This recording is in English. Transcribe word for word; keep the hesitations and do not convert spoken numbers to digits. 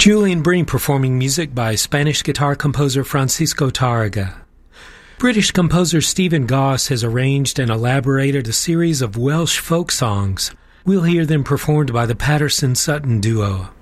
Julian Breen performing music by Spanish guitar composer Francisco Tárrega. British composer Stephen Goss has arranged and elaborated a series of Welsh folk songs. We'll hear them performed by the Patterson-Sutton duo.